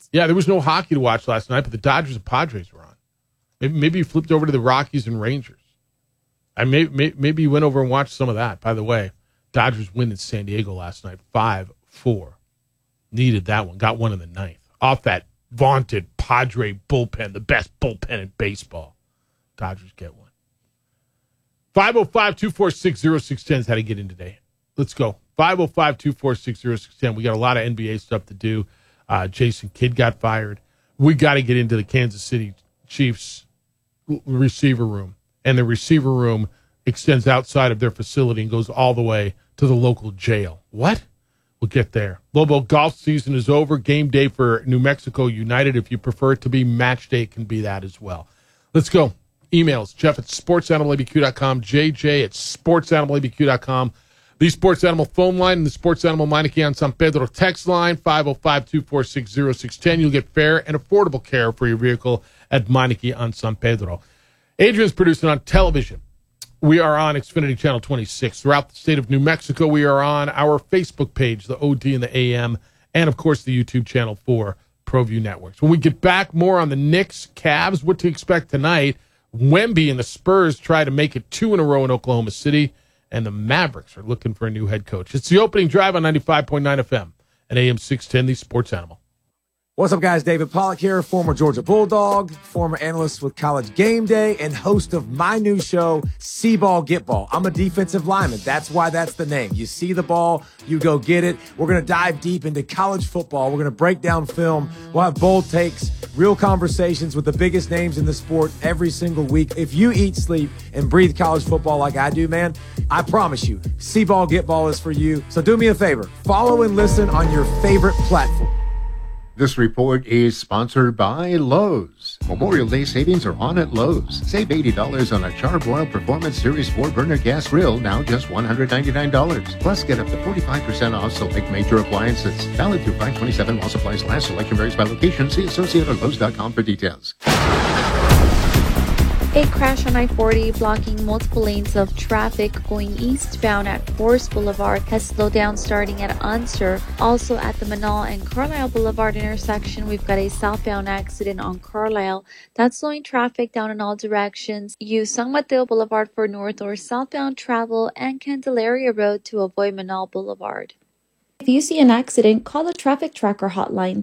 Yeah, there was no hockey to watch last night, but the Dodgers and Padres were on. Maybe you flipped over to the Rockies and Rangers. Maybe you went over and watched some of that. By the way, Dodgers win in San Diego last night, 5-4. Needed that one. Got one in the ninth. Off that vaunted Padre bullpen, the best bullpen in baseball. Dodgers get one. 505-246-0610 is how to get in today. Let's go. 505-246-0610. We got a lot of NBA stuff to do. Jason Kidd got fired. We got to get into the Kansas City Chiefs receiver room. And the receiver room extends outside of their facility and goes all the way to the local jail. What? We'll get there. Lobo, golf season is over. Game day for New Mexico United. If you prefer it to be match day, it can be that as well. Let's go. Emails, Jeff@sportsanimalabq.com, JJ at sportsanimalabq.com. The Sports Animal phone line and the Sports Animal Meineke on San Pedro text line, 505-246-0610. You'll get fair and affordable care for your vehicle at Meineke on San Pedro. Adrian's producing on television. We are on Xfinity Channel 26. Throughout the state of New Mexico, we are on our Facebook page, the OD and the AM, and, of course, the YouTube channel for ProView Networks. When we get back, more on the Knicks, Cavs, what to expect tonight. Wemby and the Spurs try to make it 2 in a row in Oklahoma City, and the Mavericks are looking for a new head coach. It's the opening drive on 95.9 FM and AM 610, the Sports Animal. What's up, guys? David Pollack here, former Georgia Bulldog, former analyst with College Game Day, and host of my new show, See Ball, Get Ball. I'm a defensive lineman. That's why that's the name. You see the ball, you go get it. We're going to dive deep into college football. We're going to break down film. We'll have bold takes, real conversations with the biggest names in the sport every single week. If you eat, sleep, and breathe college football like I do, man, I promise you, See Ball, Get Ball is for you. So do me a favor. Follow and listen on your favorite platform. This report is sponsored by Lowe's. Memorial Day savings are on at Lowe's. Save $80 on a Charbroil Performance Series 4-burner gas grill, now just $199. Plus, get up to 45% off select major appliances. Valid through 5/27 while supplies last. Selection varies by location. See associate or Lowe's.com for details. A crash on I-40 blocking multiple lanes of traffic going eastbound at Forest Boulevard has slowed down starting at Unser. Also at the Manal and Carlisle Boulevard intersection, we've got a southbound accident on Carlisle that's slowing traffic down in all directions. Use San Mateo Boulevard for north or southbound travel and Candelaria Road to avoid Manal Boulevard. If you see an accident, call the Traffic Tracker hotline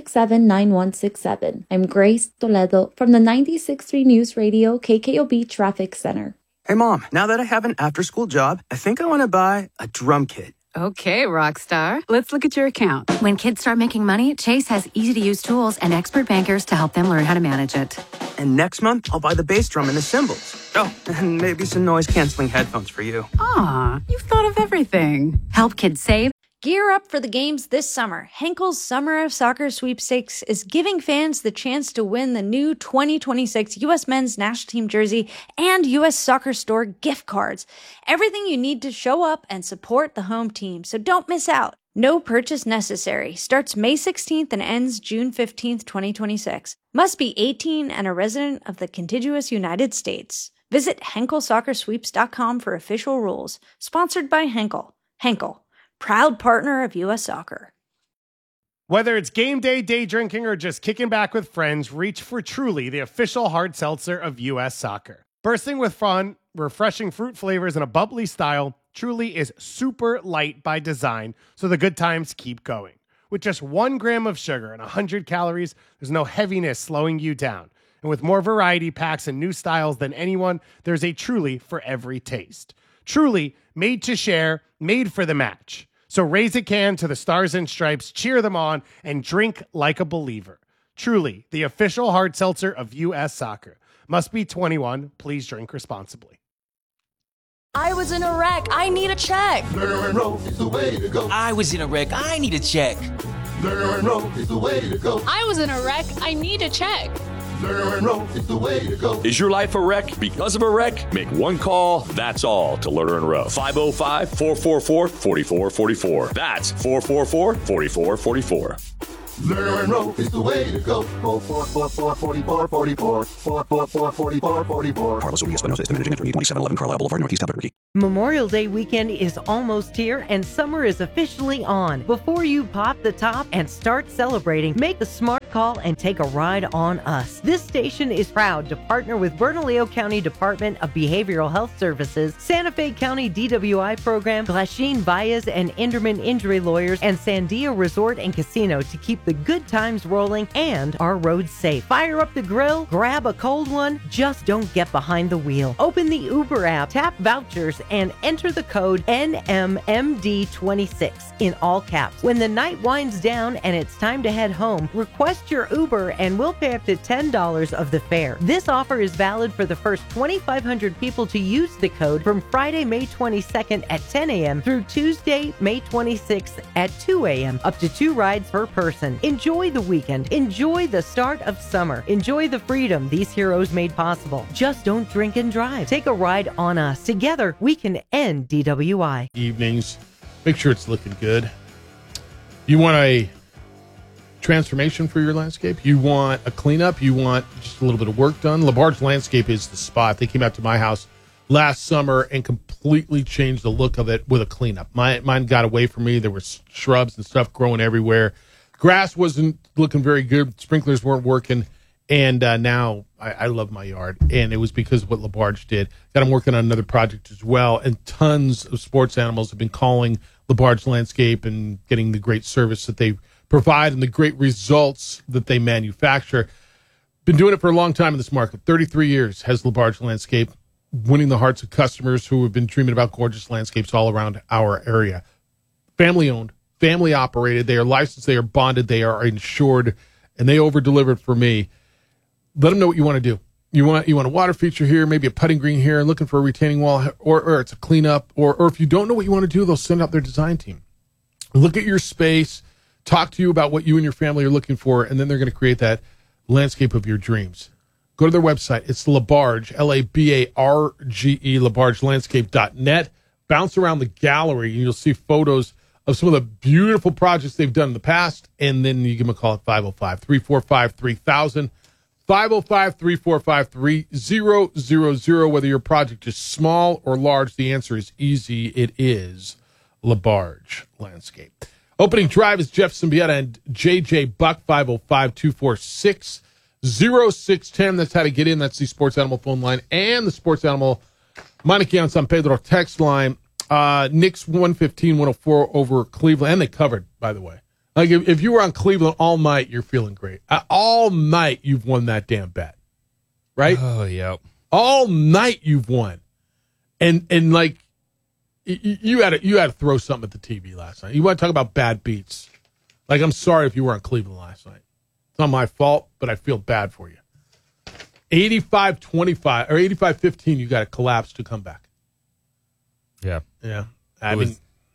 767-9167. I'm Grace Toledo from the 96.3 News Radio KKOB Traffic Center. Hey, Mom, now that I have an after-school job, I think I want to buy a drum kit. Okay, Rockstar. Let's look at your account. When kids start making money, Chase has easy-to-use tools and expert bankers to help them learn how to manage it. And next month, I'll buy the bass drum and the cymbals. Oh, and maybe some noise-canceling headphones for you. Aw, you've thought of everything. Help kids save. Gear up for the games this summer. Henkel's Summer of Soccer Sweepstakes is giving fans the chance to win the new 2026 U.S. Men's National Team jersey and U.S. Soccer Store gift cards. Everything you need to show up and support the home team, so don't miss out. No purchase necessary. Starts May 16th and ends June 15th, 2026. Must be 18 and a resident of the contiguous United States. Visit HenkelSoccerSweeps.com for official rules. Sponsored by Henkel. Henkel, proud partner of U.S. Soccer. Whether it's game day, day drinking, or just kicking back with friends, reach for Truly, the official hard seltzer of U.S. Soccer. Bursting with fun, refreshing fruit flavors, and a bubbly style, Truly is super light by design, so the good times keep going. With just 1 gram of sugar and 100 calories, there's no heaviness slowing you down. And with more variety packs and new styles than anyone, there's a Truly for every taste. Truly, made to share, made for the match. So raise a can to the Stars and Stripes, cheer them on, and drink like a believer. Truly, the official hard seltzer of U.S. Soccer. Must be 21. Please drink responsibly. I was in a wreck. I need a check. Learn and roll is the way to go. I was in a wreck. I need a check. Learn and roll is the way to go. I was in a wreck. I need a check. Learn and roll is the way to go. Is your life a wreck because of a wreck? Make one call, that's all, to Lerner and Rowe. 505-444-4444. That's 444-4444. Learn and roll is the way to go. 444-4444. 444-4444. Carlos Urias Espinosa is the managing editor, 2711 Carlisle Boulevard, Northeast Albuquerque. Memorial Day weekend is almost here and summer is officially on. Before you pop the top and start celebrating, make the smart call and take a ride on us. This station is proud to partner with Bernalillo County Department of Behavioral Health Services, Santa Fe County DWI Program, Glasheen Baez and Enderman Injury Lawyers, and Sandia Resort and Casino to keep the good times rolling and our roads safe. Fire up the grill, grab a cold one, just don't get behind the wheel. Open the Uber app, tap vouchers, and enter the code NMMD26 in all caps. When the night winds down and it's time to head home, request your Uber and we'll pay up to $10 of the fare. This offer is valid for the first 2,500 people to use the code from Friday, May 22nd at 10 a.m. through Tuesday, May 26th at 2 a.m. Up to 2 rides per person. Enjoy the weekend. Enjoy the start of summer. Enjoy the freedom these heroes made possible. Just don't drink and drive. Take a ride on us. Together, we can end DWI. Evenings. Make sure it's looking good. You want a transformation for your landscape? You want a cleanup? You want just a little bit of work done? LaBarge Landscape is the spot. They came out to my house last summer and completely changed the look of it with a cleanup. Mine got away from me. There were shrubs and stuff growing everywhere. Grass wasn't looking very good. Sprinklers weren't working. And now I love my yard. And it was because of what LaBarge did. Got them working on another project as well. And tons of sports animals have been calling LaBarge Landscape and getting the great service that they provide and the great results that they manufacture. Been doing it for a long time in this market. 33 years has LaBarge Landscape, winning the hearts of customers who have been dreaming about gorgeous landscapes all around our area. Family owned, family operated. They are licensed, they are bonded, they are insured, and they over-delivered for me. Let them know what you want to do. You want a water feature here, maybe a putting green here, and looking for a retaining wall, or it's a cleanup, or if you don't know what you want to do, they'll send out their design team. Look at your space, talk to you about what you and your family are looking for, and then they're going to create that landscape of your dreams. Go to their website. It's LaBarge, LaBarge, LaBargeLandscape.net. Bounce around the gallery, and you'll see photos of some of the beautiful projects they've done in the past, and then you give them a call at 505-345-3000. 505-345-3000. Whether your project is small or large, the answer is easy. It is LaBarge Landscape. Opening drive is Jeff Symbieta and JJ Buck, 505-246-0610. That's how to get in. That's the Sports Animal phone line and the Sports Animal Monarchy on San Pedro text line. Knicks 115-104 over Cleveland. And they covered, by the way. Like, if you were on Cleveland all night, you're feeling great. All night, you've won that damn bet. Right? Oh, yeah. All night, you've won. And like, you had to throw something at the TV last night. You want to talk about bad beats. Like, I'm sorry if you were on Cleveland last night. It's not my fault, but I feel bad for you. 85-25, or 85-15, you got to collapse to come back. Yeah. Yeah. I mean,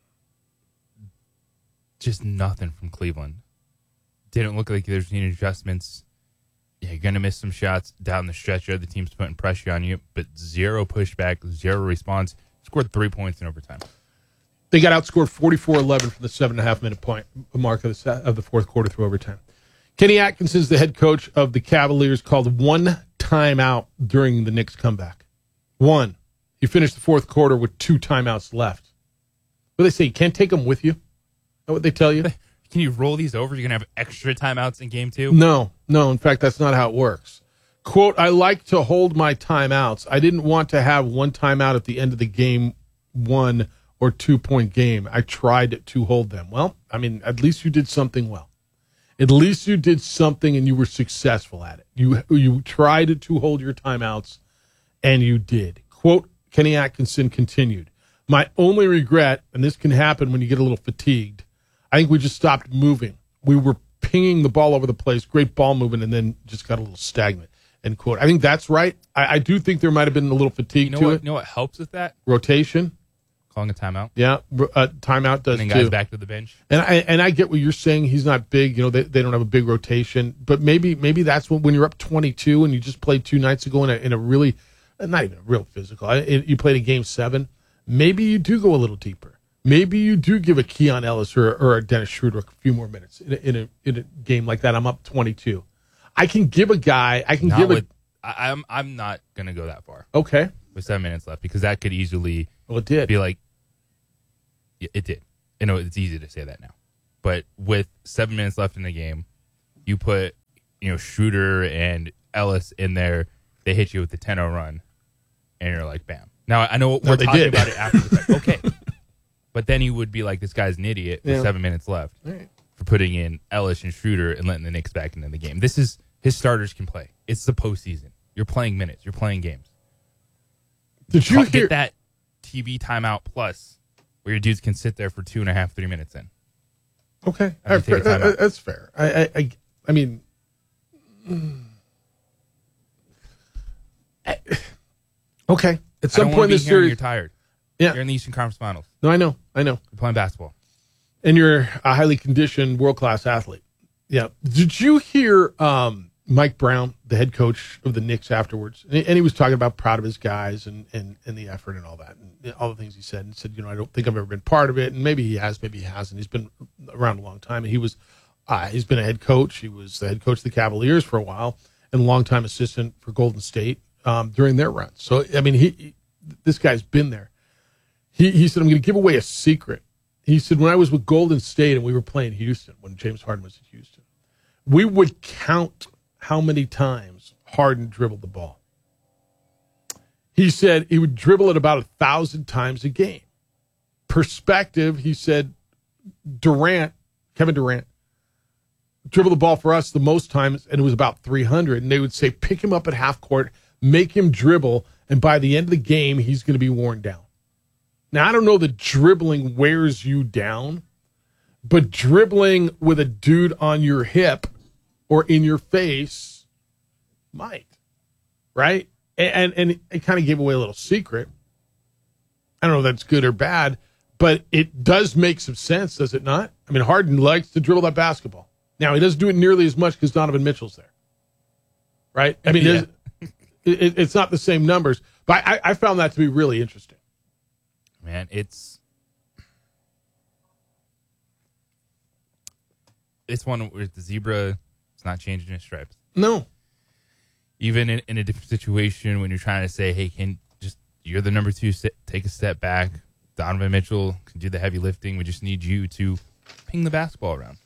just nothing from Cleveland. Didn't look like there's any adjustments. Yeah, you're going to miss some shots down the stretch. The team's putting pressure on you, but zero pushback, zero response. Scored 3 points in overtime. They got outscored 44-11 from the 7.5-minute point mark of the fourth quarter through overtime. Kenny Atkinson is the head coach of the Cavaliers, called one timeout during the Knicks' comeback. One. He finished the fourth quarter with 2 timeouts left. What do they say? You can't take them with you? Is that what they tell you? Can you roll these over? You're going to have extra timeouts in game 2? No. In fact, that's not how it works. Quote, I like to hold my timeouts. I didn't want to have one timeout at the end of the game, 1 or 2 point game. I tried to hold them. Well, I mean, at least you did something well. At least you did something and you were successful at it. You tried to hold your timeouts, and you did. Quote, Kenny Atkinson continued, my only regret, and this can happen when you get a little fatigued, I think we just stopped moving. We were pinging the ball over the place, great ball movement, and then just got a little stagnant. End quote. I think that's right. I do think there might have been a little fatigue to it. You know what helps with that? Rotation. Calling a timeout. Yeah, timeout does too. And guys back to the bench. And I get what you're saying. He's not big. They don't have a big rotation. But maybe that's when you're up 22 and you just played 2 nights ago in a really, not even a real physical. You played a game 7. Maybe you do go a little deeper. Maybe you do give a Keon Ellis or a Dennis Schroeder a few more minutes in a game like that. I'm up 22. I can give a guy. I'm not going to go that far. Okay. With 7 minutes left, because that could easily. Well, it did. Be like. It did. I know it's easy to say that now, but with 7 minutes left in the game, you put Schroeder and Ellis in there, they hit you with the 10-0 run, and you're like, bam. Now, I know we're talking about it after the fact. Okay. But then you would be like, this guy's an idiot with 7 minutes left for putting in Ellis and Schroeder and letting the Knicks back into the game. This is his starters can play. It's the postseason. You're playing minutes. You're playing games. Did you get that TV timeout plus where your dudes can sit there for 2.5, 3 minutes in? Okay. That's fair. I mean, okay. At some point in this series, you're tired. Yeah. You're in the Eastern Conference Finals. No, I know. You're playing basketball. And you're a highly conditioned, world-class athlete. Yeah. Did you hear Mike Brown, the head coach of the Knicks, afterwards? And he was talking about proud of his guys and the effort and all that, and all the things he said. And said, I don't think I've ever been part of it. And maybe he has, maybe he hasn't. He's been around a long time. And he's been a head coach. He was the head coach of the Cavaliers for a while and a longtime assistant for Golden State during their run. So, I mean, this guy's been there. He said, I'm going to give away a secret. He said, when I was with Golden State and we were playing Houston, when James Harden was at Houston, we would count how many times Harden dribbled the ball. He said he would dribble it about 1,000 times a game. Perspective, he said, Kevin Durant, dribbled the ball for us the most times, and it was about 300. And they would say, pick him up at half court, make him dribble, and by the end of the game, he's going to be worn down. Now, I don't know that dribbling wears you down, but dribbling with a dude on your hip or in your face might, right? And it kind of gave away a little secret. I don't know if that's good or bad, but it does make some sense, does it not? I mean, Harden likes to dribble that basketball. Now, he doesn't do it nearly as much because Donovan Mitchell's there, right? I mean, it's not the same numbers, but I found that to be really interesting. Man, it's one where the zebra is not changing its stripes. No. Even in a different situation when you're trying to say, hey, you're the number 2, take a step back. Donovan Mitchell can do the heavy lifting. We just need you to ping the basketball around.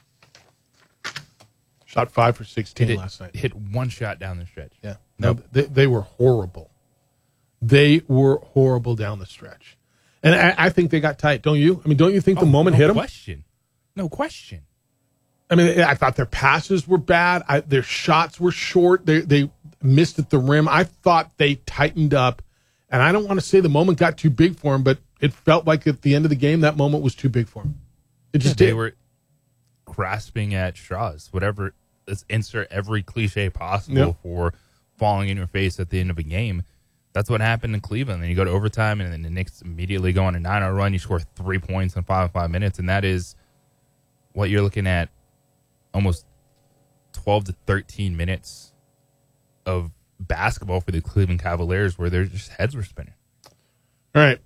Shot 5 for 16 last night. Hit one shot down the stretch. Yeah. No, they were horrible. They were horrible down the stretch. And I think they got tight, don't you? I mean, don't you think the moment hit them? No question. I mean, I thought their passes were bad. Their shots were short. They missed at the rim. I thought they tightened up. And I don't want to say the moment got too big for them, but it felt like at the end of the game, that moment was too big for them. It just did. They were grasping at straws, whatever. Let's insert every cliche possible for falling in your face at the end of a game. That's what happened in Cleveland. Then you go to overtime, and then the Knicks immediately go on a 9-0 run. You score 3 points in 5 minutes, and that is what you're looking at, almost 12 to 13 minutes of basketball for the Cleveland Cavaliers where their just heads were spinning. All right.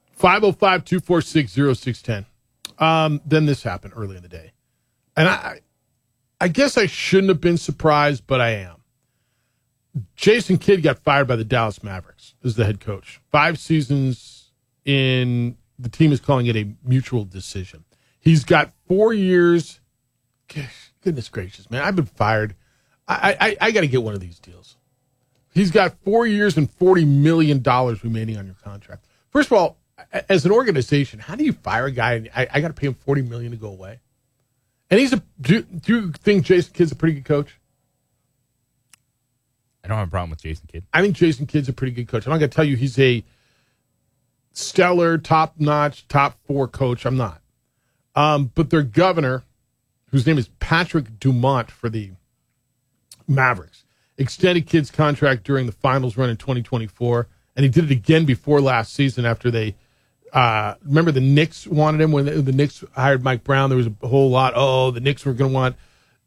505-246-0610. Then this happened early in the day. And I guess I shouldn't have been surprised, but I am. Jason Kidd got fired by the Dallas Mavericks as the head coach. 5 seasons in, the team is calling it a mutual decision. He's got 4 years. Goodness gracious, man. I've been fired. I got to get one of these deals. He's got 4 years and $40 million remaining on your contract. First of all, as an organization, how do you fire a guy and I got to pay him $40 million to go away? And do you think Jason Kidd's a pretty good coach? I don't have a problem with Jason Kidd. I think Jason Kidd's a pretty good coach. I'm not going to tell you he's a stellar, top-notch, top 4 coach. I'm not. But their governor, whose name is Patrick Dumont for the Mavericks, extended Kidd's contract during the finals run in 2024, and he did it again before last season after they remember the Knicks wanted him when the Knicks hired Mike Brown. There was a whole lot, the Knicks were going to want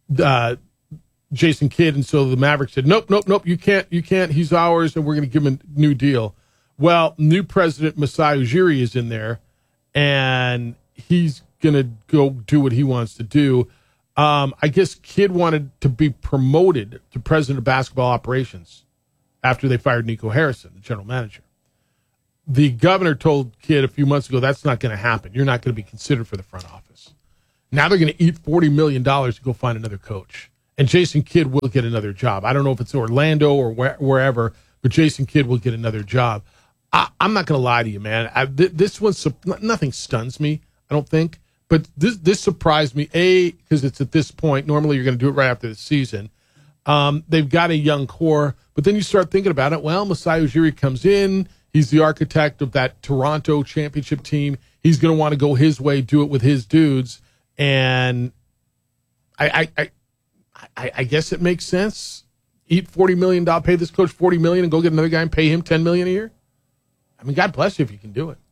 Jason Kidd, and so the Mavericks said, nope, you can't, he's ours, and we're going to give him a new deal. Well, new president Masai Ujiri is in there, and he's going to go do what he wants to do. I guess Kidd wanted to be promoted to president of basketball operations after they fired Nico Harrison, the general manager. The governor told Kidd a few months ago, that's not going to happen. You're not going to be considered for the front office. Now they're going to eat $40 million to go find another coach. And Jason Kidd will get another job. I don't know if it's Orlando or wherever, but Jason Kidd will get another job. I'm not going to lie to you, man. This one, nothing stuns me, I don't think. But this surprised me, because it's at this point. Normally you're going to do it right after the season. They've got a young core, but then you start thinking about it. Well, Masai Ujiri comes in. He's the architect of that Toronto championship team. He's going to want to go his way, do it with his dudes. And I guess it makes sense. Eat $40 million, pay this coach $40 million and go get another guy and pay him $10 million a year. I mean, God bless you if you can do it.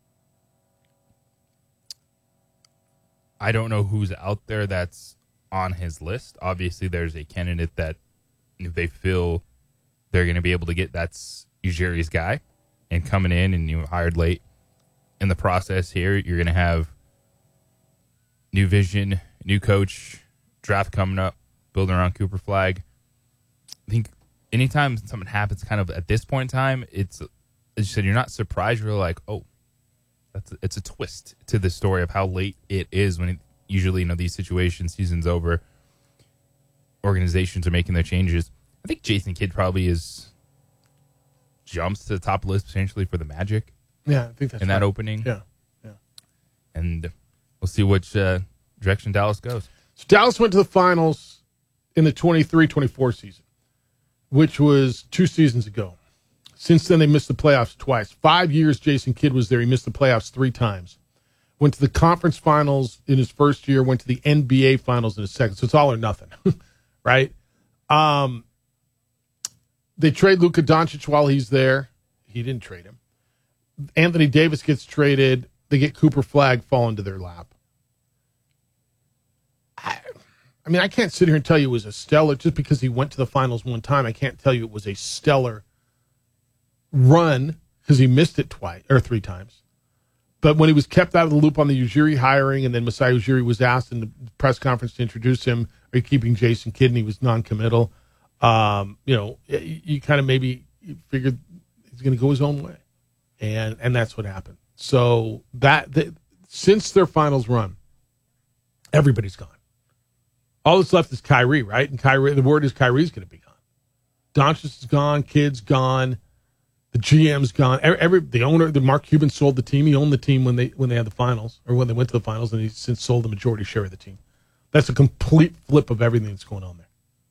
I don't know who's out there that's on his list. Obviously, there's a candidate that if they feel they're going to be able to get, that's Ujiri's guy. And coming in and you hired late in the process here, you're going to have new vision, new coach, draft coming up, building around Cooper Flagg. I think anytime something happens kind of at this point in time, it's, as you said, you're not surprised. You're like, oh, it's a twist to the story of how late it is when usually, these situations, season's over, organizations are making their changes. I think Jason Kidd probably jumps to the top of the list potentially for the Magic. Yeah, I think that's in that opening. Yeah. And we'll see which direction Dallas goes. So Dallas went to the finals in the 23-24 season, which was 2 seasons ago. Since then, they missed the playoffs twice. 5 years Jason Kidd was there. He missed the playoffs 3 times. Went to the conference finals in his first year, went to the NBA finals in his second. So it's all or nothing, right? They trade Luka Doncic while he's there. He didn't trade him. Anthony Davis gets traded. They get Cooper Flagg fall into their lap. I mean, I can't sit here and tell you it was a stellar, just because he went to the finals one time, I can't tell you it was a stellar run because he missed it 3 times. But when he was kept out of the loop on the Ujiri hiring, and then Masai Ujiri was asked in the press conference to introduce him, are you keeping Jason Kidd? And he was non-committal. You kind of maybe figured he's going to go his own way. And that's what happened. So since their finals run, everybody's gone. All that's left is Kyrie, right? And Kyrie, the word is Kyrie's going to be gone. Doncic is gone. Kidd's gone. The GM's gone. The owner, Mark Cuban, sold the team. He owned the team when they had the finals, or when they went to the finals, and he's since sold the majority share of the team. That's a complete flip of everything that's going on there.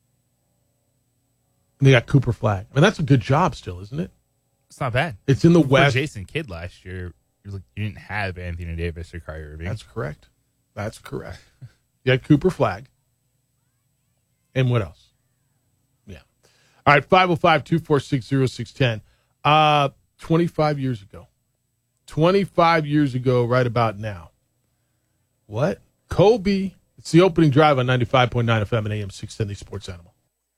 And they got Cooper Flagg. I mean, that's a good job still, isn't it? It's not bad. It's in the West. For Jason Kidd last year, you didn't have Anthony Davis or Kyrie Irving. That's correct. You had Cooper Flagg. And what else? Yeah. All right, 505-246-0610. 25 years ago. 25 years ago, right about now. What? Kobe. It's the opening drive on 95.9 FM and AM 670 Sports Animal.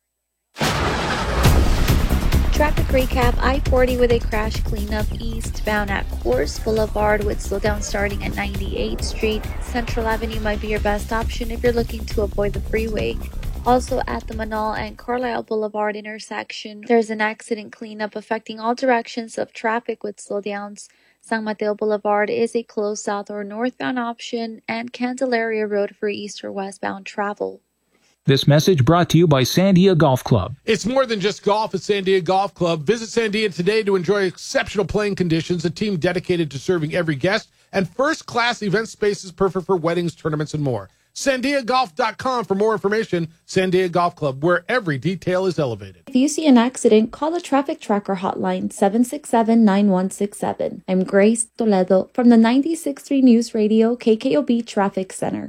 Traffic recap, I-40 with a crash cleanup eastbound at Coors Boulevard with slowdown starting at 98th Street. Central Avenue might be your best option if you're looking to avoid the freeway. Also at the Manal and Carlisle Boulevard intersection, there's an accident cleanup affecting all directions of traffic with slowdowns. San Mateo Boulevard is a closed south or northbound option, and Candelaria Road for east or westbound travel. This message brought to you by Sandia Golf Club. It's more than just golf at Sandia Golf Club. Visit Sandia today to enjoy exceptional playing conditions, a team dedicated to serving every guest, and first-class event spaces perfect for weddings, tournaments, and more. SandiaGolf.com for more information. Sandia Golf Club, where every detail is elevated. If you see an accident, call the Traffic Tracker hotline 767-9167. I'm Grace Toledo from the 96.3 News Radio KKOB Traffic Center.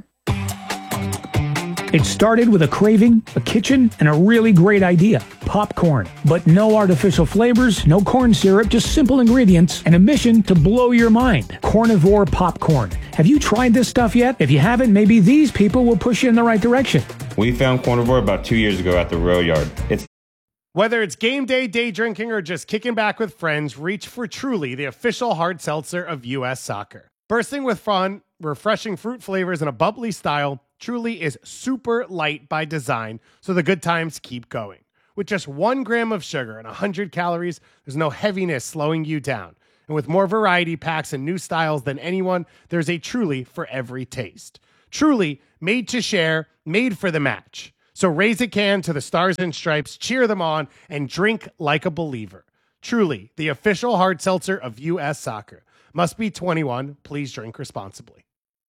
It started with a craving, a kitchen, and a really great idea. Popcorn. But no artificial flavors, no corn syrup, just simple ingredients, and a mission to blow your mind. Cornivore popcorn. Have you tried this stuff yet? If you haven't, maybe these people will push you in the right direction. We found Cornivore about 2 years ago at the rail yard. Whether it's game day, day drinking, or just kicking back with friends, reach for Truly, the official hard seltzer of U.S. Soccer. Bursting with fun, refreshing fruit flavors, and a bubbly style, Truly is super light by design, so the good times keep going. With just 1 gram of sugar and 100 calories, there's no heaviness slowing you down. And with more variety packs and new styles than anyone, there's a Truly for every taste. Truly, made to share, made for the match. So raise a can to the Stars and Stripes, cheer them on, and drink like a believer. Truly, the official hard seltzer of U.S. Soccer. Must be 21. Please drink responsibly.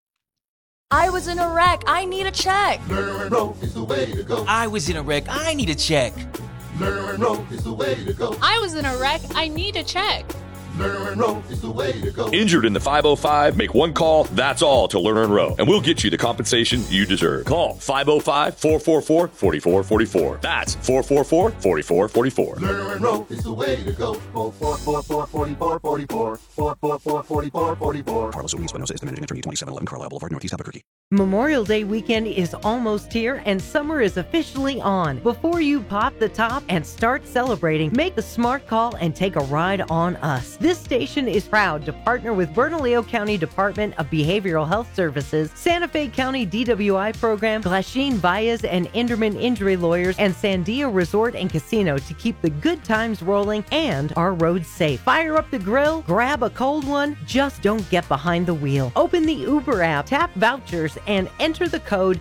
I was in a wreck. I need a check. Learn and roll is the way to go. I was in a wreck. I need a check. Learn and roll is the way to go. I was in a wreck. I need a check. Learn and roll is the way to go. Injured in the 505? Make one call, that's all, to Lerner and Rowe, and we'll get you the compensation you deserve. Call 505-444-4444. That's 444-4444. Learn and roll is the way to go. 444-4444. 444-4444. Carlos Ruiz Espinosa is the managing attorney, 2711 Carlisle Boulevard, Northeast Albuquerque. Memorial Day weekend is almost here and summer is officially on. Before you pop the top and start celebrating, make the smart call and take a ride on us. This station is proud to partner with Bernalillo County Department of Behavioral Health Services, Santa Fe County DWI Program, Glasheen Baez and Inderman Injury Lawyers, and Sandia Resort and Casino to keep the good times rolling and our roads safe. Fire up the grill, grab a cold one, just don't get behind the wheel. Open the Uber app, tap vouchers, and enter the code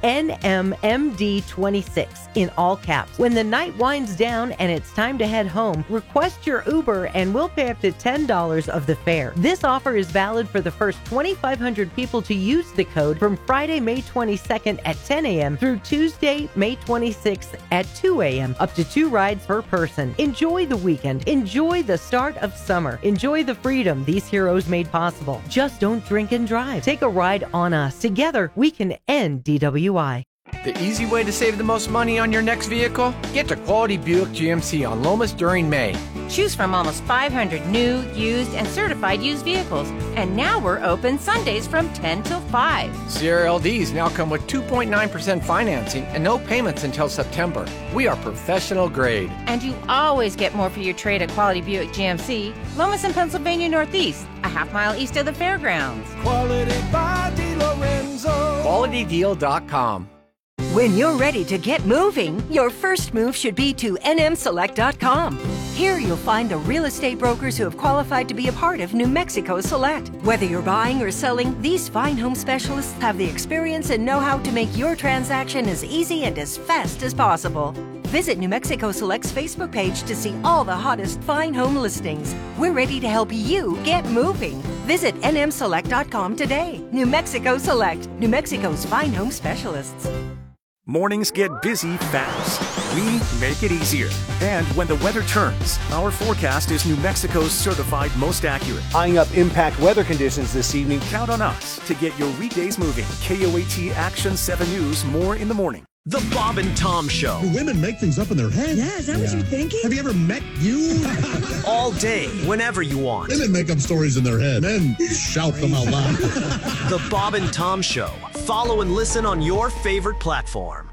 NMMD26 in all caps. When the night winds down and it's time to head home, request your Uber and we'll pay up to $10 of the fare. This offer is valid for the first 2,500 people to use the code from Friday, May 22nd at 10 a.m. through Tuesday, May 26th at 2 a.m. Up to 2 rides per person. Enjoy the weekend. Enjoy the start of summer. Enjoy the freedom these heroes made possible. Just don't drink and drive. Take a ride on us. Together, we can end DWI. The easy way to save the most money on your next vehicle? Get to Quality Buick GMC on Lomas during May. Choose from almost 500 new, used, and certified used vehicles. And now we're open Sundays from 10 till 5. CRLDs now come with 2.9% financing and no payments until September. We are professional grade. And you always get more for your trade at Quality Buick GMC, Lomas and Pennsylvania Northeast, a half-mile east of the fairgrounds. Quality by DiLorenzo. QualityDeal.com. When you're ready to get moving, your first move should be to nmselect.com. Here you'll find the real estate brokers who have qualified to be a part of New Mexico Select. Whether you're buying or selling, these fine home specialists have the experience and know-how to make your transaction as easy and as fast as possible. Visit New Mexico Select's Facebook page to see all the hottest fine home listings. We're ready to help you get moving. Visit nmselect.com today. New Mexico Select, New Mexico's fine home specialists. Mornings get busy fast. We make it easier. And when the weather turns, our forecast is New Mexico's certified most accurate. Eyeing up impact weather conditions this evening. Count on us to get your weekdays moving. KOAT Action 7 News, more in the morning. The Bob and Tom Show. Do women make things up in their head? Yeah, is that what you're thinking? Have you ever met you? All day, whenever you want. Women make up stories in their head. Men shout them out loud. The Bob and Tom Show. Follow and listen on your favorite platform.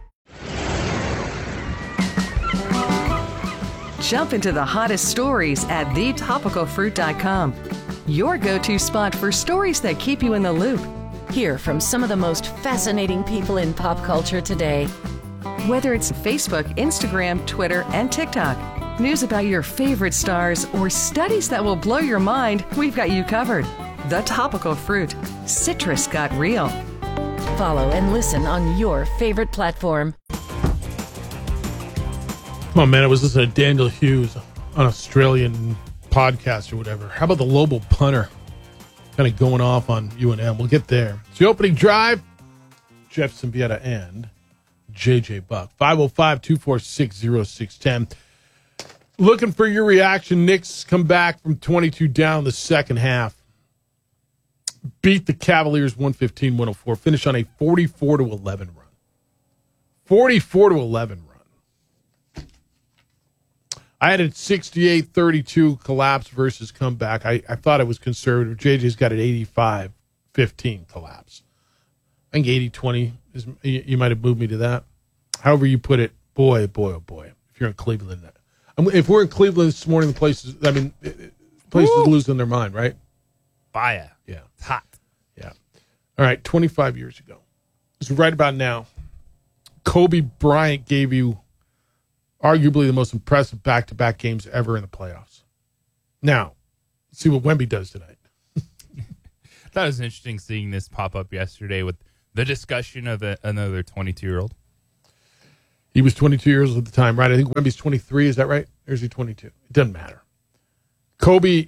Jump into the hottest stories at thetopicalfruit.com. Your go-to spot for stories that keep you in the loop. Hear from some of the most fascinating people in pop culture today. Whether it's Facebook, Instagram, Twitter, and TikTok, news about your favorite stars, or studies that will blow your mind, we've got you covered. The Topical Fruit. Citrus got real. Follow and listen on your favorite platform. Oh, man, I was listening to Daniel Hughes, an Australian podcast or whatever. How about the Lobel punter kind of going off on UNM? We'll get there. It's the opening drive. Jeff Symbieta and JJ Buck. 505-246-0610. Looking for your reaction. Knicks come back from 22 down the second half. Beat the Cavaliers 115-104. Finish on a 44-11 run. 44-11 run. I had a 68-32 collapse versus comeback. I thought it was conservative. JJ's got an 85-15 collapse. I think 80-20 is. You might have moved me to that. However you put it, boy, oh boy. If you're in Cleveland, if we're in Cleveland this morning, the places losing their mind, right? Fire. Yeah, it's hot. Yeah. All right, 25 years ago. It's right about now. Kobe Bryant gave you arguably the most impressive back-to-back games ever in the playoffs. Now, let's see what Wemby does tonight. That was interesting seeing this pop up yesterday with the discussion of another 22-year-old. He was 22 years at the time, right? I think Wemby's 23. Is that right? Or is he 22? It doesn't matter. Kobe,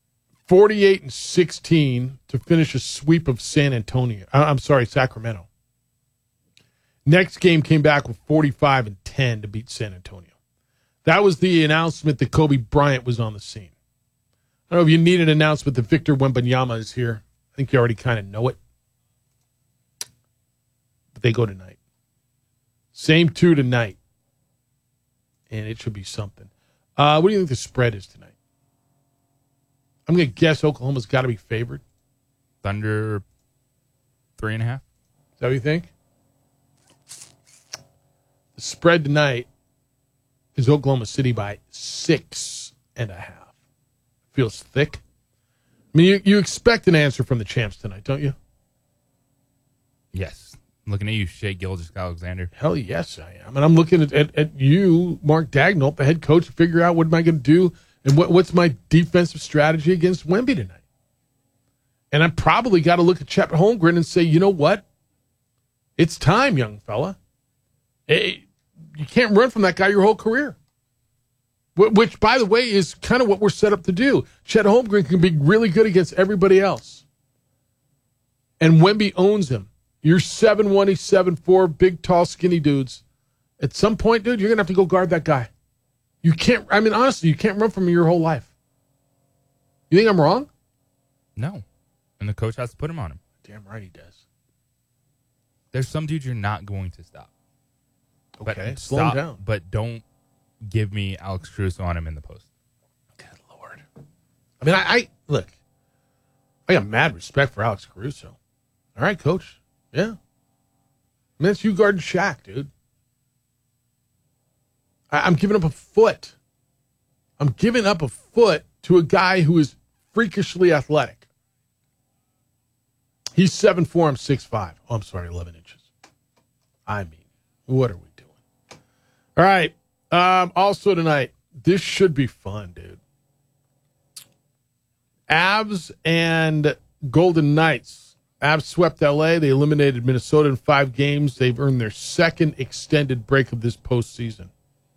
48-16 to finish a sweep of Sacramento. Next game came back with 45-10 to beat San Antonio. That was the announcement that Kobe Bryant was on the scene. I don't know if you need an announcement that Victor Wembanyama is here. I think you already kind of know it. But they go tonight. Same two tonight. And it should be something. What do you think the spread is tonight? I'm going to guess Oklahoma's got to be favored. Thunder 3.5. Is that what you think? The spread tonight is Oklahoma City by 6.5. Feels thick. I mean, you expect an answer from the champs tonight, don't you? Yes. I'm looking at you, Shea Gilgeous-Alexander. Hell yes, I am. And I'm looking at you, Mark Dagnall, the head coach, to figure out what am I going to do and what's my defensive strategy against Wemby tonight. And I probably got to look at Chet Holmgren and say, you know what? It's time, young fella. You can't run from that guy your whole career. Which, by the way, is kind of what we're set up to do. Chet Holmgren can be really good against everybody else. And Wemby owns him. You're 7'1", he's 7'4", big, tall, skinny dudes. At some point, dude, you're going to have to go guard that guy. You can't, I mean, honestly, you can't run from him your whole life. You think I'm wrong? No. And the coach has to put him on him. Damn right he does. There's some dudes you're not going to stop. Okay, but slow him down. But don't give me Alex Caruso on him in the post. Good Lord. I mean, I look, I got mad respect for Alex Caruso. All right, coach. Yeah. I mean, that's you guarding Shaq, dude. I'm giving up a foot. I'm giving up a foot to a guy who is freakishly athletic. He's 7'4", I'm 6'5". Oh, I'm sorry, 11 inches. I mean, what are we doing? All right. Also tonight, this should be fun, dude. Avs and Golden Knights. Avs swept L.A. They eliminated Minnesota in 5 games. They've earned their second extended break of this postseason.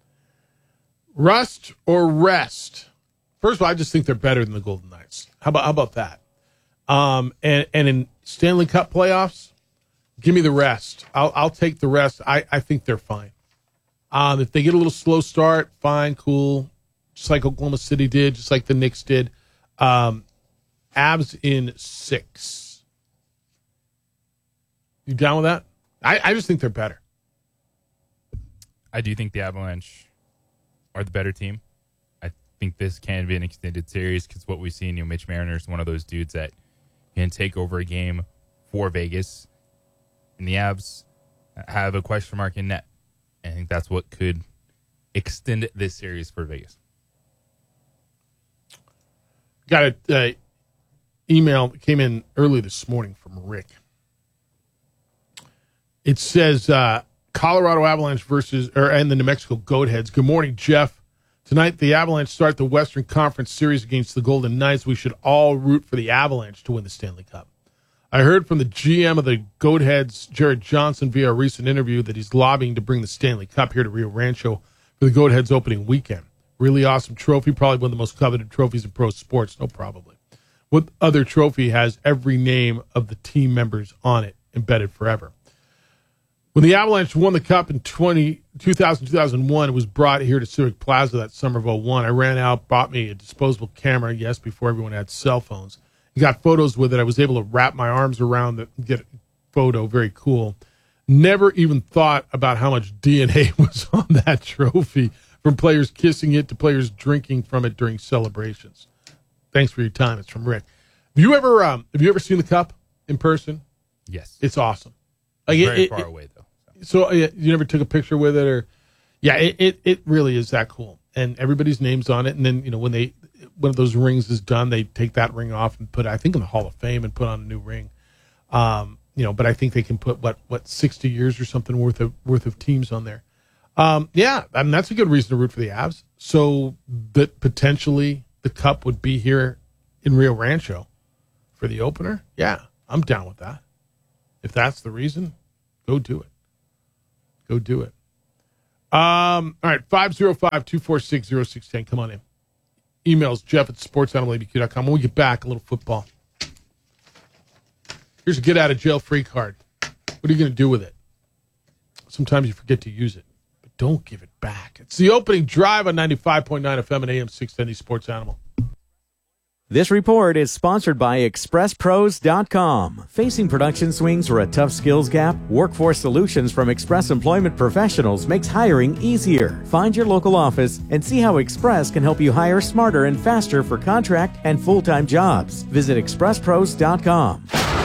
Rust or rest? First of all, I just think they're better than the Golden Knights. How about that? And in Stanley Cup playoffs, give me the rest. I'll take the rest. I think they're fine. If they get a little slow start, fine, cool. Just like Oklahoma City did, just like the Knicks did. Avs in 6. You down with that? I just think they're better. I do think the Avalanche are the better team. I think this can be an extended series because what we've seen, Mitch Marner is one of those dudes that can take over a game for Vegas. And the Avs have a question mark in net. I think that's what could extend this series for Vegas. Got an email that came in early this morning from Rick. It says Colorado Avalanche and the New Mexico Goatheads. Good morning, Jeff. Tonight, the Avalanche start the Western Conference Series against the Golden Knights. We should all root for the Avalanche to win the Stanley Cup. I heard from the GM of the Goatheads, Jared Johnson, via a recent interview that he's lobbying to bring the Stanley Cup here to Rio Rancho for the Goatheads opening weekend. Really awesome trophy, probably one of the most coveted trophies in pro sports. No, probably. What other trophy has every name of the team members on it embedded forever? When the Avalanche won the Cup in 2000-2001, it was brought here to Civic Plaza that summer of 2001. I ran out, bought me a disposable camera, yes, before everyone had cell phones. Got photos with it. I was able to wrap my arms around it and get a photo. Very cool. Never even thought about how much DNA was on that trophy, from players kissing it to players drinking from it during celebrations. Thanks for your time. It's from Rick. Have you ever seen the Cup in person? Yes. It's awesome. Like very far away, though. So you never took a picture with it? Or yeah, it really is that cool. And everybody's name's on it. And then, when one of those rings is done, they take that ring off and put it, I think, in the Hall of Fame and put on a new ring. But I think they can put what 60 years or something worth of teams on there. Yeah, I mean, that's a good reason to root for the Avs. So that potentially the Cup would be here in Rio Rancho for the opener. Yeah, I'm down with that. If that's the reason, go do it. Go do it. All right, 505-246-0610. Come on in. Emails, Jeff@sportsanimalabq.com. When we get back, a little football. Here's a get-out-of-jail-free card. What are you going to do with it? Sometimes you forget to use it, but don't give it back. It's the opening drive on 95.9 FM and AM 610 Sports Animal. This report is sponsored by ExpressPros.com. Facing production swings or a tough skills gap? Workforce Solutions from Express Employment Professionals makes hiring easier. Find your local office and see how Express can help you hire smarter and faster for contract and full-time jobs. Visit ExpressPros.com.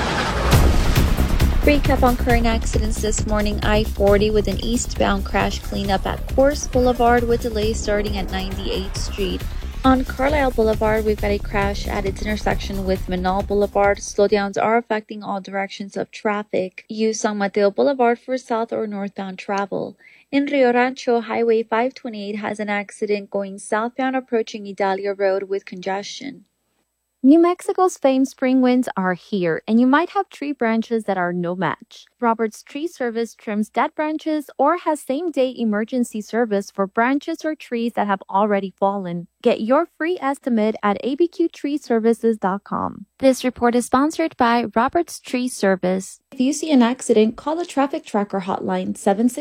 Recap on current accidents this morning. I-40 with an eastbound crash cleanup at Course Boulevard with delays starting at 98th Street. On Carlisle Boulevard, we've got a crash at its intersection with Manal Boulevard. Slowdowns are affecting all directions of traffic. Use San Mateo Boulevard for south or northbound travel. In Rio Rancho, Highway 528 has an accident going southbound approaching Idalia Road with congestion. New Mexico's famed spring winds are here, and you might have tree branches that are no match. Robert's Tree Service trims dead branches or has same-day emergency service for branches or trees that have already fallen. Get your free estimate at abqtreeservices.com. This report is sponsored by Robert's Tree Service. If you see an accident, call the Traffic Tracker hotline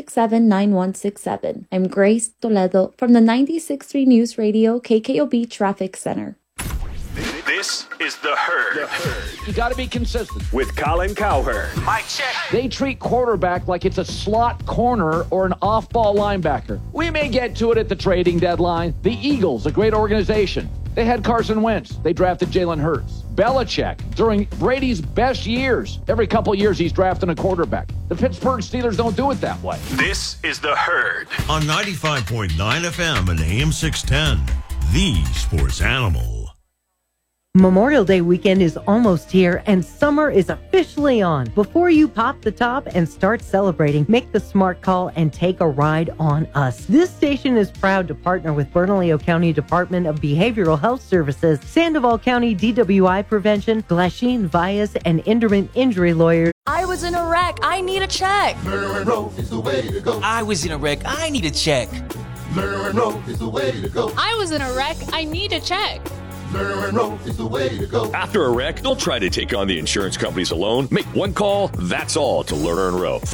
767-9167. I'm Grace Toledo from the 96.3 News Radio KKOB Traffic Center. This is The Herd. You got to be consistent. With Colin Cowherd. Mike check. They treat quarterback like it's a slot corner or an off-ball linebacker. We may get to it at the trading deadline. The Eagles, a great organization. They had Carson Wentz. They drafted Jalen Hurts. Belichick, during Brady's best years, every couple years he's drafting a quarterback. The Pittsburgh Steelers don't do it that way. This is The Herd. On 95.9 FM and AM 610, the Sports Animal. Memorial Day weekend is almost here and summer is officially on. Before you pop the top and start celebrating, make the smart call and take a ride on us. This station is proud to partner with Bernalillo County Department of Behavioral Health Services, Sandoval County DWI Prevention, Glasheen Vias, and Inderman Injury Lawyers. I was in a wreck. I need a check. Monroe is the way to go. I was in a wreck. I need a check. Monroe is the way to go. I was in a wreck. I need a check. Monroe is the way to go. After a wreck, don't try to take on the insurance companies alone. Make one call, that's all, to Lerner and Rowe.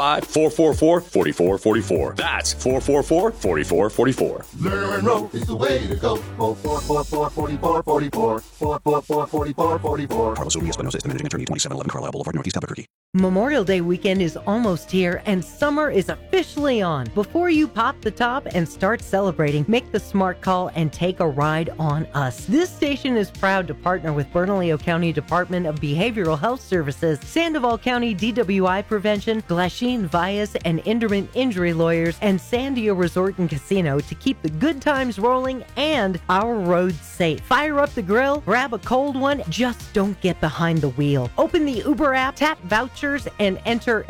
505-444-4444. That's 444-4444. Monroe is the way to go. 444-4444. 444-4444. Carlos Odias, Espinosa, Managing Attorney, 2711 Carlisle Boulevard, Northeast Albuquerque. Memorial Day weekend is almost here and summer is officially on. Before you pop the top and start celebrating, make the smart call and take a ride on us. This station is proud to partner with Bernalillo County Department of Behavioral Health Services, Sandoval County DWI Prevention, Glasheen Vias, and Inderman Injury Lawyers, and Sandio Resort and Casino to keep the good times rolling and our roads safe. Fire up the grill, grab a cold one, just don't get behind the wheel. Open the Uber app, tap vouchers, and enter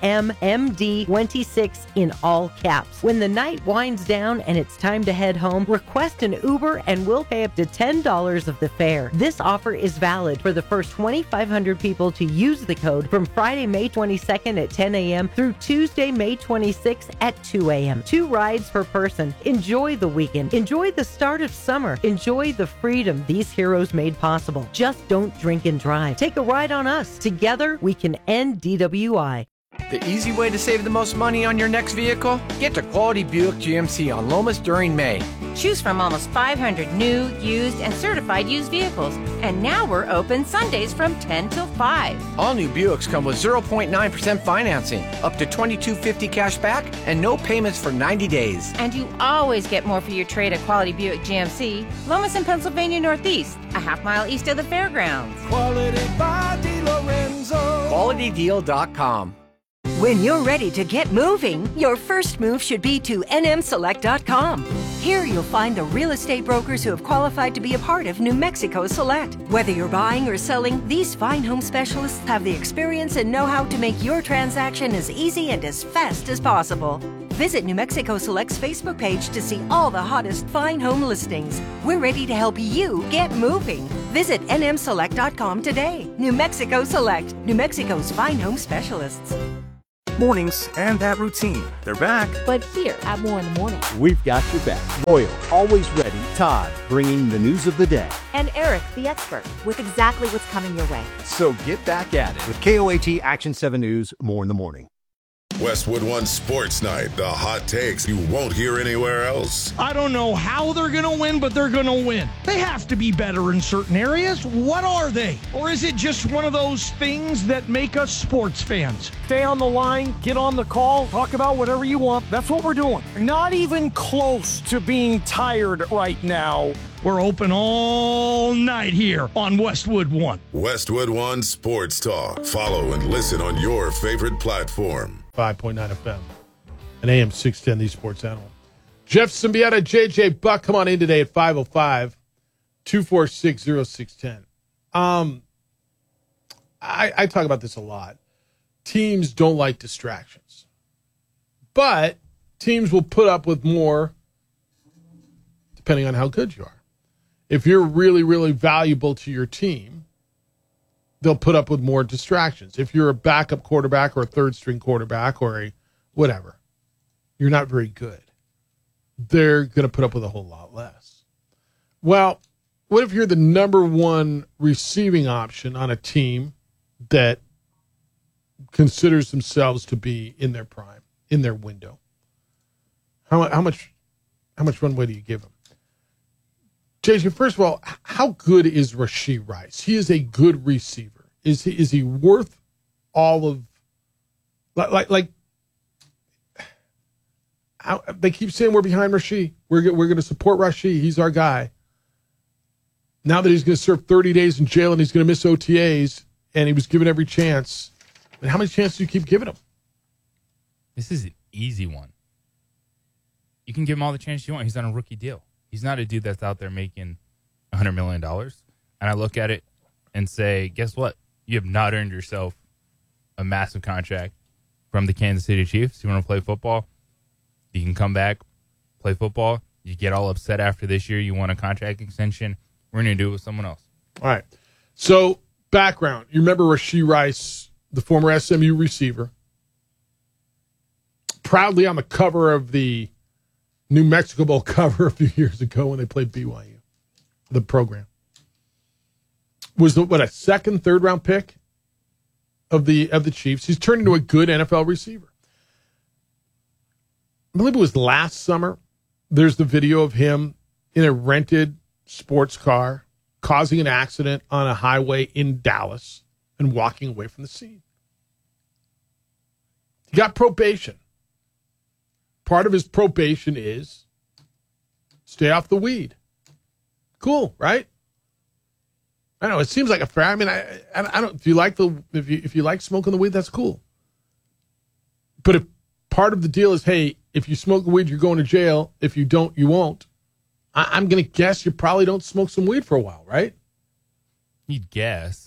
NMMD26 in all caps. When the night winds down and it's time to head home, request an Uber and we'll pay up to $10 of the fare. This offer is valid for the first 2,500 people to use the code from Friday, May 22nd at 10 a.m. through Tuesday, May 26th at 2 a.m. 2 rides per person. Enjoy the weekend. Enjoy the start of summer. Enjoy the freedom these heroes made possible. Just don't drink and drive. Take a ride on us. Together, we can end DWI. The easy way to save the most money on your next vehicle? Get to Quality Buick GMC on Lomas during May. Choose from almost 500 new, used, and certified used vehicles. And now we're open Sundays from 10 till 5. All new Buicks come with 0.9% financing, up to $2,250 cash back, and no payments for 90 days. And you always get more for your trade at Quality Buick GMC, Lomas in Pennsylvania Northeast, a half-mile east of the fairgrounds. Quality by DiLorenzo. QualityDeal.com. When you're ready to get moving, your first move should be to nmselect.com. Here you'll find the real estate brokers who have qualified to be a part of New Mexico Select. Whether you're buying or selling, these fine home specialists have the experience and know-how to make your transaction as easy and as fast as possible. Visit New Mexico Select's Facebook page to see all the hottest fine home listings. We're ready to help you get moving. Visit nmselect.com today. New Mexico Select, New Mexico's fine home specialists. Mornings and that routine, they're back. But here at More in the Morning, we've got your back. Loyal, always ready. Todd, bringing the news of the day. And Eric, the expert, with exactly what's coming your way. So get back at it with KOAT Action 7 News, More in the Morning. Westwood One Sports Night, the hot takes you won't hear anywhere else. I don't know how they're going to win, but they're going to win. They have to be better in certain areas. What are they? Or is it just one of those things that make us sports fans? Stay on the line, get on the call, talk about whatever you want. That's what we're doing. Not even close to being tired right now. We're open all night here on Westwood One. Westwood One Sports Talk. Follow and listen on your favorite platform. 5.9 FM and AM 610, the Sports Animal. Jeff Symbieta, JJ Buck, come on in today at 505-246-0610. I talk about this a lot. Teams don't like distractions, but teams will put up with more depending on how good you are. If you're really, really valuable to your team, they'll put up with more distractions. If you're a backup quarterback or a third-string quarterback or a whatever, you're not very good. They're going to put up with a whole lot less. Well, what if you're the number one receiving option on a team that considers themselves to be in their prime, in their window? How much runway do you give them? JJ, first of all, how good is Rashee Rice? He is a good receiver. Is he worth all of like they keep saying we're behind Rashee. We're going to support Rashee. He's our guy. Now that he's going to serve 30 days in jail and he's going to miss OTAs and he was given every chance, I mean, how many chances do you keep giving him? This is an easy one. You can give him all the chances you want. He's on a rookie deal. He's not a dude that's out there making $100 million. And I look at it and say, guess what? You have not earned yourself a massive contract from the Kansas City Chiefs. You want to play football? You can come back, play football. You get all upset after this year. You want a contract extension. We're going to do it with someone else. All right. So, background. You remember Rashee Rice, the former SMU receiver, proudly on the cover of the New Mexico Bowl cover a few years ago when they played BYU, the program. Was a second, third round pick of the Chiefs. He's turned into a good NFL receiver. I believe it was last summer. There's the video of him in a rented sports car causing an accident on a highway in Dallas and walking away from the scene. He got probation. Part of his probation is stay off the weed. Cool, right? I know it seems like a fair. I mean, I don't. Do you like if you like smoking the weed? That's cool. But if part of the deal is, hey, if you smoke the weed, you're going to jail. If you don't, you won't. I'm going to guess you probably don't smoke some weed for a while, right? You'd guess.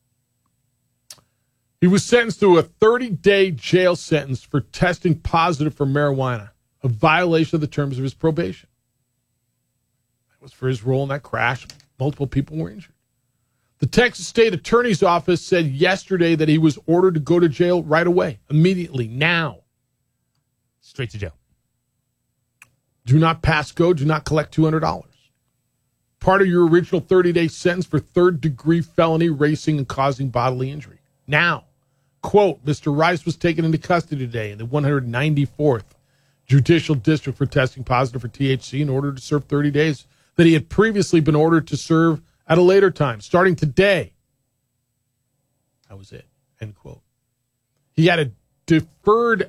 He was sentenced to a 30-day jail sentence for testing positive for marijuana, a violation of the terms of his probation. That was for his role in that crash. Multiple people were injured. The Texas State Attorney's Office said yesterday that he was ordered to go to jail right away, immediately, now. Straight to jail. Do not pass go. Do not collect $200. Part of your original 30-day sentence for third-degree felony racing and causing bodily injury. Now, quote, Mr. Rice was taken into custody today in the 194th Judicial District for testing positive for THC in order to serve 30 days that he had previously been ordered to serve at a later time, starting today. That was it, end quote. He had a deferred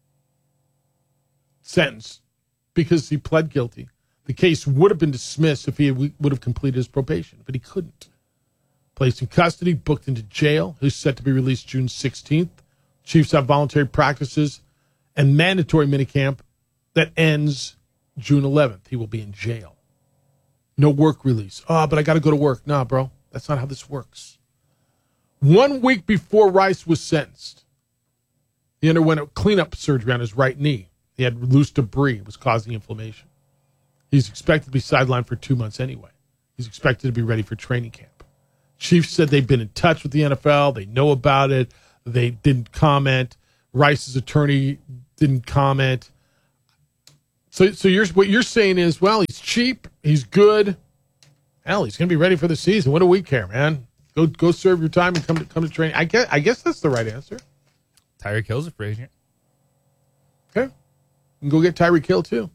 sentence because he pled guilty. The case would have been dismissed if he would have completed his probation, but he couldn't. Placed in custody, booked into jail. He's set to be released June 16th. Chiefs have voluntary practices and mandatory minicamp that ends June 11th. He will be in jail. No work release. Oh, but I got to go to work. Nah, bro. That's not how this works. 1 week before Rice was sentenced, he underwent a cleanup surgery on his right knee. He had loose debris. It was causing inflammation. He's expected to be sidelined for 2 months anyway. He's expected to be ready for training camp. Chiefs said they've been in touch with the NFL. They know about it. They didn't comment. Rice's attorney didn't comment. So what you're saying is, well, he's cheap, he's good. Hell, he's going to be ready for the season. What do we care, man? Go serve your time and come to training. I guess that's the right answer. Tyreek Hill's a free agent. Okay, and go get Tyreek Hill too.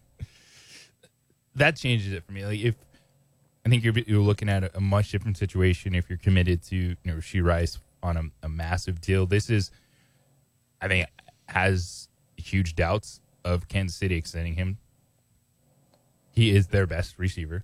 That changes it for me. Like I think you're looking at a much different situation if you're committed to Rashee Rice on a massive deal. This is, I think, has huge doubts of Kansas City extending him. He is their best receiver.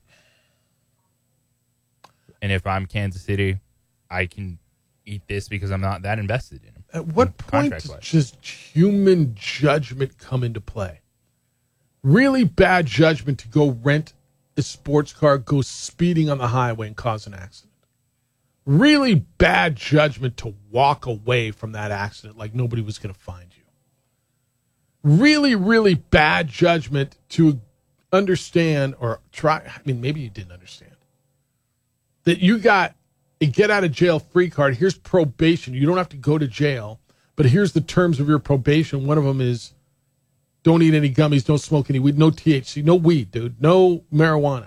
And if I'm Kansas City, I can eat this because I'm not that invested in him. At what point does just human judgment come into play? Really bad judgment to go rent a sports car, go speeding on the highway and cause an accident. Really bad judgment to walk away from that accident like nobody was going to find you. Really, really bad judgment to understand or try. I mean, maybe you didn't understand that you got a get out of jail free card. Here's probation. You don't have to go to jail, but here's the terms of your probation. One of them is don't eat any gummies, don't smoke any weed, no THC, no weed, dude, no marijuana.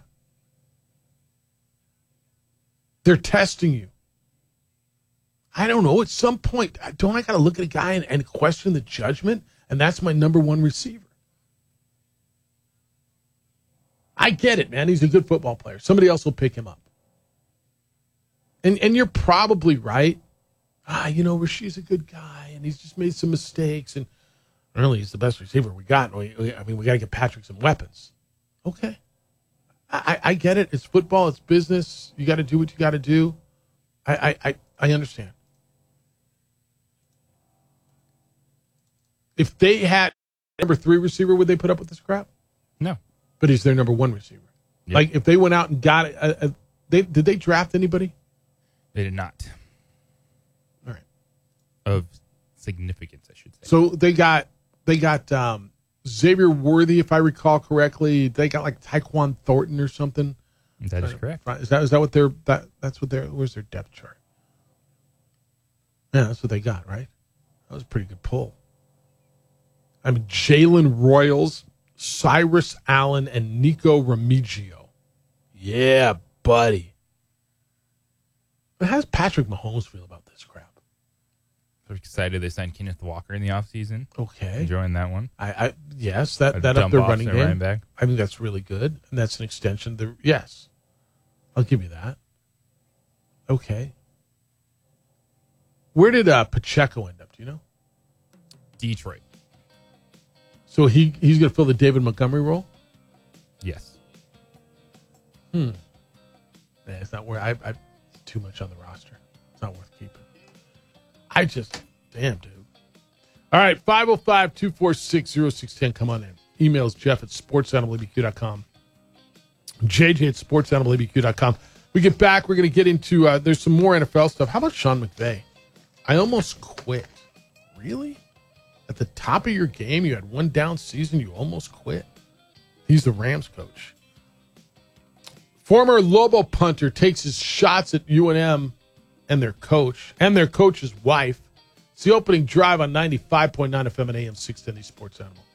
They're testing you. I don't know. At some point, don't I got to look at a guy and question the judgment? And that's my number one receiver. I get it, man. He's a good football player. Somebody else will pick him up. And you're probably right. Rashee's a good guy, and he's just made some mistakes. And really, he's the best receiver we got. We got to get Patrick some weapons. Okay. I get it. It's football. It's business. You got to do what you got to do. I understand. If they had number 3 receiver, would they put up with this crap? No. But he's their number 1 receiver. Yep. Like, if they went out and got it, did they draft anybody? They did not. All right. Of significance, I should say. So they got Xavier Worthy, if I recall correctly. They got like Tyquan Thornton or something. That is correct. Is that what that's what where's their depth chart? Yeah, that's what they got, right? That was a pretty good pull. I mean, Jalen Royals, Cyrus Allen, and Nico Remigio. Yeah, buddy. But how does Patrick Mahomes feel about this crap? They're excited they signed Kenneth Walker in the offseason. Okay. Enjoying that one. Yes, that up their running game. Back. I think that's really good. And that's an extension. Yes. I'll give you that. Okay. Where did Pacheco end up? Do you know? Detroit. So he's going to fill the David Montgomery role? Yes. Yeah, it's not where I too much on the roster. It's not worth keeping. Damn, dude. All right, 505-246-0610. Come on in. Emails Jeff at sportsanimalabq.com. JJ at sportsanimalabq.com. We get back. We're going to get into, there's some more NFL stuff. How about Sean McVay? I almost quit. Really? At the top of your game, you had one down season, you almost quit. He's the Rams coach. Former Lobo punter takes his shots at UNM and their coach's wife. It's the opening drive on 95.9 FM and AM 610 Sports Animal.